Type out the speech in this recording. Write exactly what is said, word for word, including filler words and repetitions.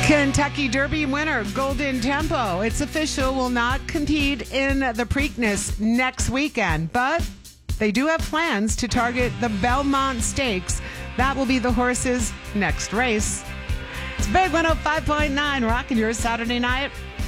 Kentucky Derby winner Golden Tempo, it's official, will not compete in the Preakness next weekend, but they do have plans to target the Belmont Stakes. That will be the horse's next race. It's Big one oh five point nine, rocking your Saturday night.